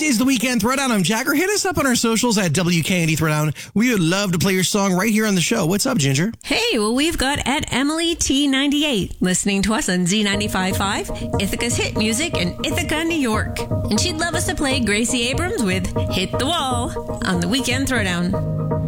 is the Weekend Throwdown. I'm Jagger. Hit us up on our socials at WKND Throwdown. We would love to play your song right here on the show. What's up, Ginger? Hey, well, we've got at Emily T98 listening to us on Z95.5, Ithaca's hit music in Ithaca, New York. And she'd love us to play Gracie Abrams with Hit the Wall on the Weekend Throwdown.